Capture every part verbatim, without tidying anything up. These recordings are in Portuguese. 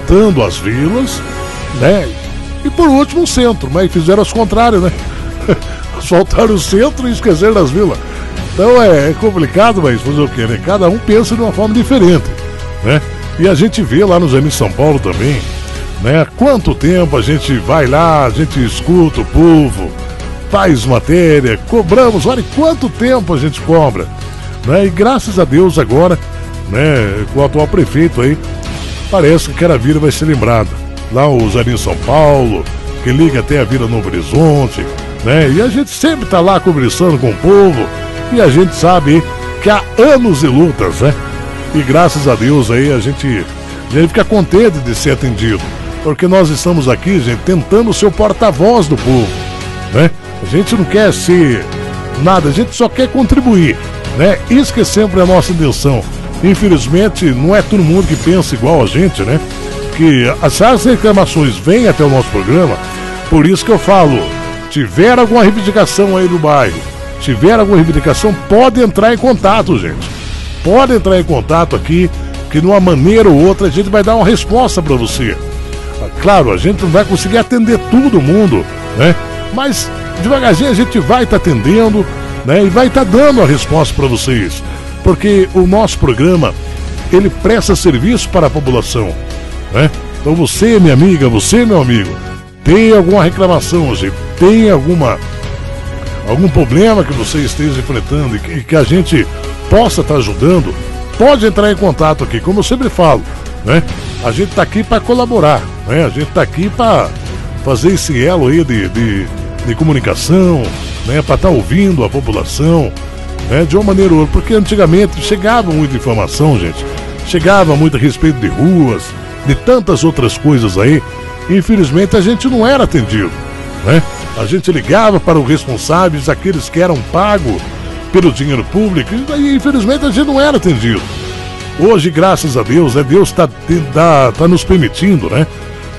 asfaltando as vilas, né? E por último o centro, mas fizeram as contrárias, né? Asfaltaram o centro e esqueceram das vilas. Então é, é complicado, mas fazer o quê, né? Cada um pensa de uma forma diferente, né? E a gente vê lá no Jardim São Paulo também, né? Há quanto tempo a gente vai lá, a gente escuta o povo, faz matéria, cobramos, olha quanto tempo a gente cobra, né? E graças a Deus agora, né, com o atual prefeito aí, parece que cada vila vai ser lembrada. Lá o Jardim São Paulo, que liga até a Vila Novo Horizonte, né? E a gente sempre tá lá conversando com o povo e a gente sabe que há anos de lutas, né? E graças a Deus aí a gente, a gente fica contente de ser atendido, porque nós estamos aqui, gente, tentando ser o porta-voz do povo, né? A gente não quer ser nada, a gente só quer contribuir, né? Isso que é sempre a nossa intenção. Infelizmente, não é todo mundo que pensa igual a gente, né? Que as reclamações vêm até o nosso programa, por isso que eu falo, tiver alguma reivindicação aí no bairro, tiver alguma reivindicação, pode entrar em contato, gente. Pode entrar em contato aqui, que de uma maneira ou outra a gente vai dar uma resposta para você. Claro, a gente não vai conseguir atender todo mundo, né? Mas devagarzinho a gente vai estar tá atendendo, né? E vai estar tá dando a resposta para vocês. Porque o nosso programa, ele presta serviço para a população, né? Então você, minha amiga, você, meu amigo, tem alguma reclamação hoje, tem alguma algum problema que você esteja enfrentando e que, e que a gente possa estar ajudando, pode entrar em contato aqui, como eu sempre falo, né? A gente está aqui para colaborar, né? A gente está aqui para fazer esse elo aí de, de, de comunicação, né? Para estar ouvindo a população, né? De uma maneira ou outra, porque antigamente chegava muita informação, gente, chegava muito a respeito de ruas, de tantas outras coisas aí, infelizmente a gente não era atendido, né? A gente ligava para os responsáveis, aqueles que eram pagos pelo dinheiro público, e infelizmente a gente não era atendido. Hoje, graças a Deus, né, Deus está tá, tá nos permitindo, né,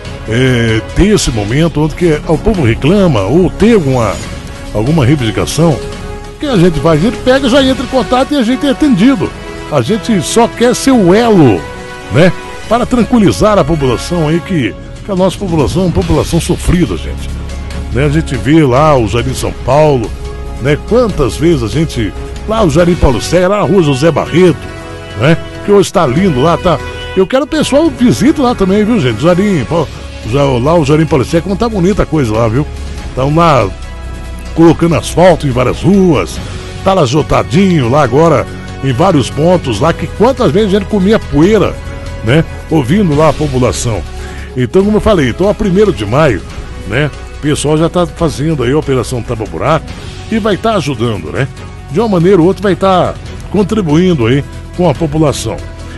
é, ter esse momento onde que o povo reclama ou tem alguma, alguma reivindicação, que a gente vai, a gente pega, já entra em contato e a gente é atendido. A gente só quer ser o elo, né, para tranquilizar a população aí, que, que a nossa população é uma população sofrida, gente. Né, a gente vê lá o Jardim São Paulo, né, quantas vezes a gente, lá o Jardim Paulo Serra, lá a rua José Barreto, né, que hoje está lindo lá, tá. Eu quero o pessoal visite lá também, viu, gente? Jardim, já, lá o Jardim Paulo Serra, como tá bonita a coisa lá, viu? Estão lá colocando asfalto em várias ruas, tá lá jotadinho lá agora em vários pontos lá, que quantas vezes a gente comia poeira, né, ouvindo lá a população. Então, como eu falei, então a primeiro de maio, né, o pessoal já tá fazendo aí a Operação Tapa Buraco e vai estar tá ajudando, né? De uma maneira ou outra vai estar tá contribuindo aí com a população.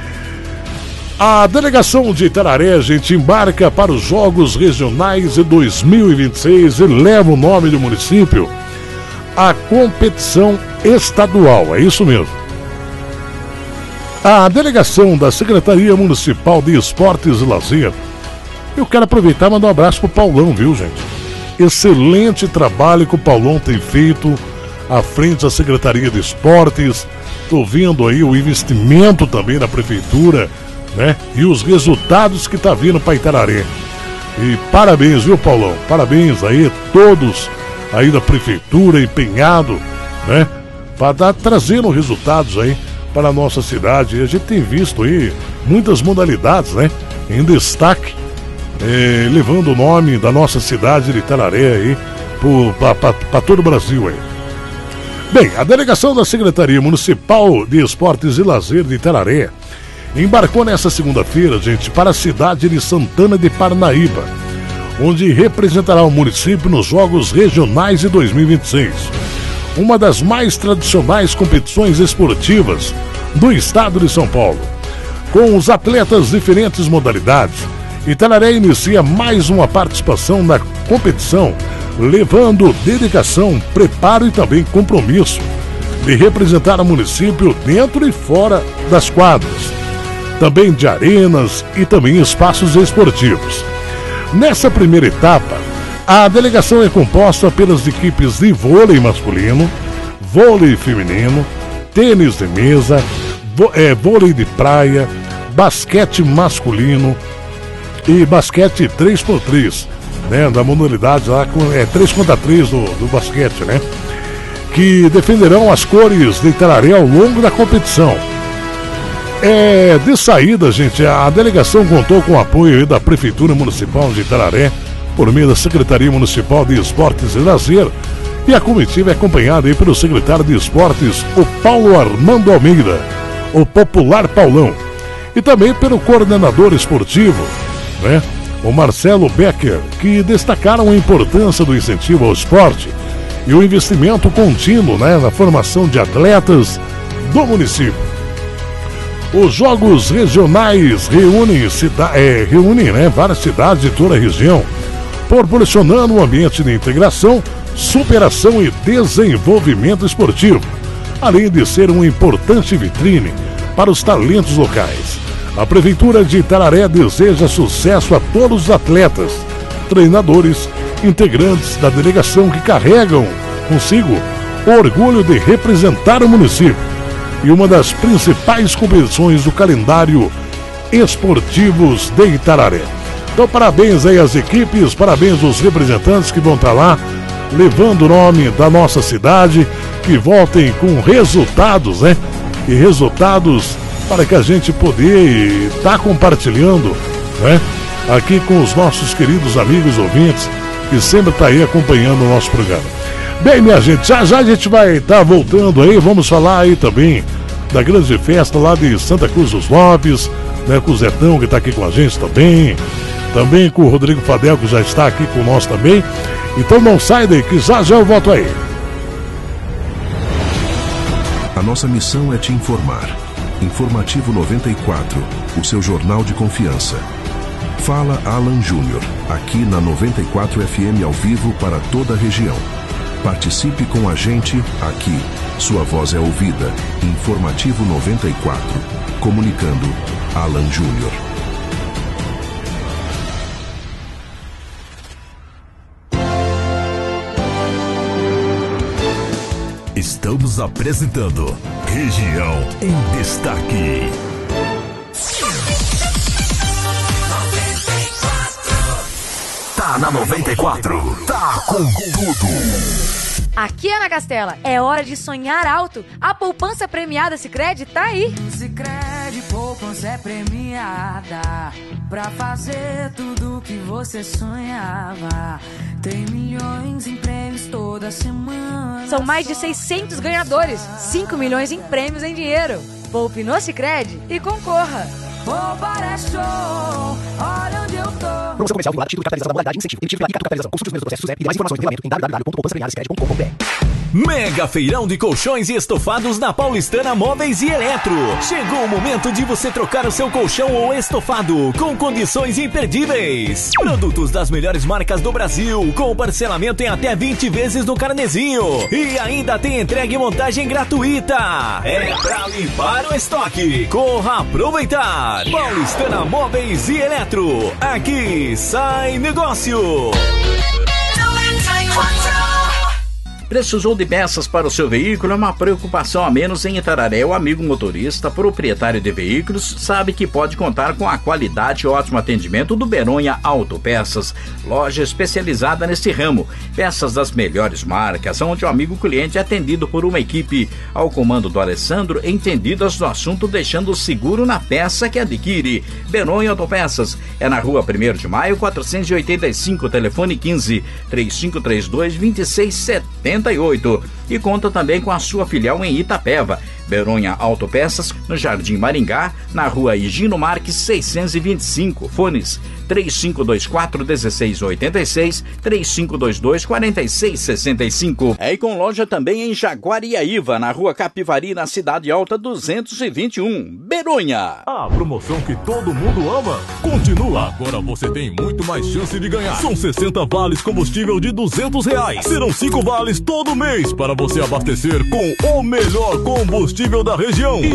A delegação de Itararé, gente, embarca para os Jogos Regionais de dois mil e vinte e seis e leva o nome do município à competição estadual, é isso mesmo. A delegação da Secretaria Municipal de Esportes e Lazer, eu quero aproveitar e mandar um abraço pro Paulão, viu, gente? Excelente trabalho que o Paulão tem feito à frente da Secretaria de Esportes. Tô vendo aí o investimento também na prefeitura, né? E os resultados que tá vindo para Itararé. E parabéns, viu, Paulão? Parabéns aí a todos aí da prefeitura empenhado, né? Para dar trazendo resultados aí para a nossa cidade. E a gente tem visto aí muitas modalidades, né, em destaque, é, levando o nome da nossa cidade de Itararé aí para todo o Brasil aí. Bem, a delegação da Secretaria Municipal de Esportes e Lazer de Itararé embarcou nesta segunda-feira, gente, para a cidade de Santana de Parnaíba, onde representará o município nos Jogos Regionais de dois mil e vinte e seis. Uma das mais tradicionais competições esportivas do estado de São Paulo. Com os atletas de diferentes modalidades, Itararé inicia mais uma participação na competição, levando dedicação, preparo e também compromisso de representar o município dentro e fora das quadras, também de arenas e também espaços esportivos. Nessa primeira etapa, a delegação é composta pelas equipes de vôlei masculino, vôlei feminino, tênis de mesa, vo- é, vôlei de praia, basquete masculino, e basquete três por três, né? Da modalidade lá, com, é três contra três do, do basquete, né? Que defenderão as cores de Itararé ao longo da competição. É, de saída, gente, a delegação contou com o apoio da Prefeitura Municipal de Itararé, por meio da Secretaria Municipal de Esportes e Lazer, e a comitiva é acompanhada aí pelo secretário de Esportes, o Paulo Armando Almeida, o popular Paulão, e também pelo coordenador esportivo, né, o Marcelo Becker, que destacaram a importância do incentivo ao esporte e o investimento contínuo, né, na formação de atletas do município. Os jogos regionais reúnem, cida- é, reúnem né, várias cidades de toda a região, proporcionando um ambiente de integração, superação e desenvolvimento esportivo, além de ser uma importante vitrine para os talentos locais. A Prefeitura de Itararé deseja sucesso a todos os atletas, treinadores, integrantes da delegação que carregam consigo o orgulho de representar o município e uma das principais competições do calendário esportivos de Itararé. Então, parabéns aí às equipes, parabéns aos representantes que vão estar lá, levando o nome da nossa cidade, que voltem com resultados, né? E resultados para que a gente poder estar compartilhando, né? Aqui com os nossos queridos amigos ouvintes, que sempre estão aí acompanhando o nosso programa. Bem, minha gente, já já a gente vai estar voltando aí, vamos falar aí também da grande festa lá de Santa Cruz dos Lopes, né, com o Zetão que está aqui com a gente também, também com o Rodrigo Fadel que já está aqui com nós também. Então não sai daí que já já eu volto aí. A nossa missão é te informar. Informativo noventa e quatro, o seu jornal de confiança. Fala Alan Júnior, aqui na noventa e quatro F M ao vivo para toda a região. Participe com a gente aqui. Sua voz é ouvida. Informativo noventa e quatro. Comunicando, Alan Júnior. Estamos apresentando Região em Destaque. Tá na noventa e quatro, tá com tudo. Aqui, Ana Castela, é hora de sonhar alto. A poupança premiada Sicredi tá aí. Sicredi poupança é premiada pra fazer tudo que você sonhava. Tem milhões em prêmios toda semana. São mais de seiscentos ganhadores, cinco milhões em prêmios em dinheiro. Poupe no Sicredi e concorra. Poupar é show, olha onde eu tô. Promoção comercial vinculada, título de capitalização da modalidade, incentivo, incentivo e capitalização. Consulte os mesmos processos e demais informações no regulamento em w w w ponto poupança premiada sicredi ponto com ponto b r. Mega feirão de colchões e estofados na Paulistana Móveis e Eletro. Chegou o momento de você trocar o seu colchão ou estofado com condições imperdíveis. Produtos das melhores marcas do Brasil, com parcelamento em até vinte vezes no carnezinho. E ainda tem entrega e montagem gratuita. É pra limpar o estoque. Corra aproveitar. Paulistana Móveis e Eletro. Aqui sai negócio. Precisou de peças para o seu veículo? É uma preocupação a menos em Itararé. O amigo motorista, proprietário de veículos, sabe que pode contar com a qualidade e ótimo atendimento do Beronha Autopeças, loja especializada nesse ramo. Peças das melhores marcas, onde o amigo cliente é atendido por uma equipe ao comando do Alessandro, entendidas do assunto, deixando seguro na peça que adquire. Beronha Autopeças é na rua primeiro de maio, quatrocentos e oitenta e cinco, telefone quinze, trinta e cinco trinta e dois, vinte e seis setenta e oito, e conta também com a sua filial em Itapeva. Beronha Autopeças, no Jardim Maringá, na rua Higino Marques seiscentos e vinte e cinco, fones três cinco dois quatro, um seis oito seis, três cinco dois dois, quatro seis seis cinco. É, e com loja também em Jaguariaíva, na rua Capivari, na Cidade Alta duzentos e vinte e um, Beronha. A promoção que todo mundo ama continua. Agora você tem muito mais chance de ganhar. São sessenta vales combustível de duzentos reais. Serão cinco vales todo mês para você abastecer com o melhor combustível da região.